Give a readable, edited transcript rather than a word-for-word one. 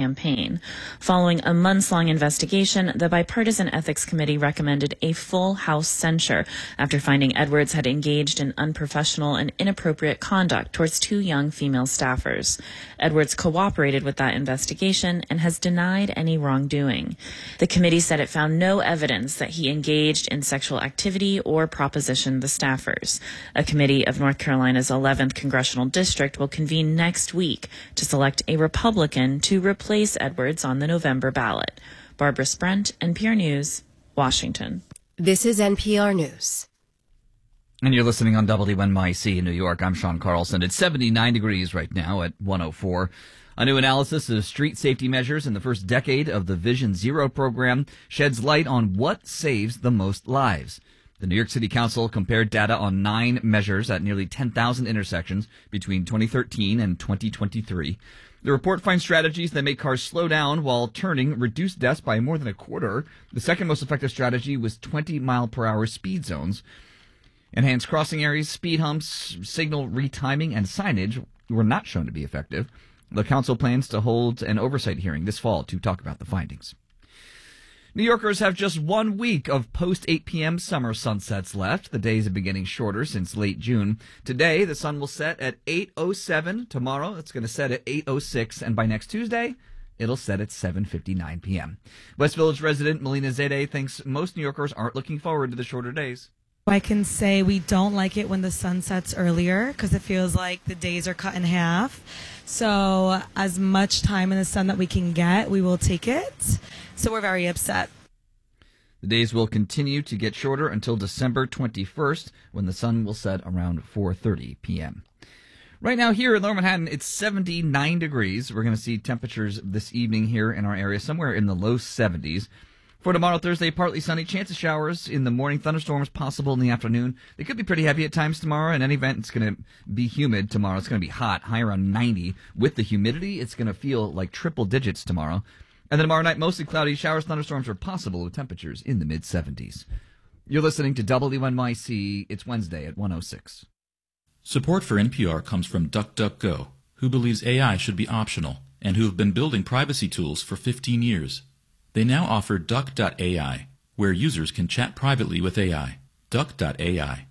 campaign. Following a months-long investigation, the Bipartisan Ethics Committee recommended a full House censure after finding Edwards had engaged in unprofessional and inappropriate conduct towards two young female staffers. Edwards cooperated with that investigation and has denied any wrongdoing. The committee said it found no evidence that he engaged in sexual activity or propositioned the staffers. A committee of North Carolina's 11th Congressional District will convene next week to select a Republican to replace Edwards on the November ballot. Barbara Sprent, NPR News, Washington. This is NPR News. And you're listening on WNYC in New York. I'm Sean Carlson. It's 79 degrees right now at 104. A new analysis of street safety measures in the first decade of the Vision Zero program sheds light on what saves the most lives. The New York City Council compared data on 9 measures at nearly 10,000 intersections between 2013 and 2023. The report finds strategies that make cars slow down while turning reduce deaths by more than a quarter. The second most effective strategy was 20-mile-per-hour speed zones. Enhanced crossing areas, speed humps, signal retiming, and signage were not shown to be effective. The council plans to hold an oversight hearing this fall to talk about the findings. New Yorkers have just 1 week of post-8 p.m. summer sunsets left. The days have been getting shorter since late June. Today, the sun will set at 8:07. Tomorrow, it's going to set at 8:06. And by next Tuesday, it'll set at 7:59 p.m. West Village resident Melina Zede thinks most New Yorkers aren't looking forward to the shorter days. I can say we don't like it when the sun sets earlier because it feels like the days are cut in half. So as much time in the sun that we can get, we will take it. So we're very upset. The days will continue to get shorter until December 21st, when the sun will set around 4:30 p.m. Right now here in Lower Manhattan, it's 79 degrees. We're going to see temperatures this evening here in our area somewhere in the low 70s. For tomorrow, Thursday, partly sunny, chance of showers in the morning, thunderstorms possible in the afternoon. They could be pretty heavy at times tomorrow. In any event, it's going to be humid tomorrow. It's going to be hot, high around 90. With the humidity, it's going to feel like triple digits tomorrow. And then tomorrow night, mostly cloudy, showers, thunderstorms are possible with temperatures in the mid-70s. You're listening to WNYC. It's Wednesday at 1:06. Support for NPR comes from DuckDuckGo, who believes AI should be optional and who have been building privacy tools for 15 years. They now offer Duck.ai, where users can chat privately with AI. Duck.ai.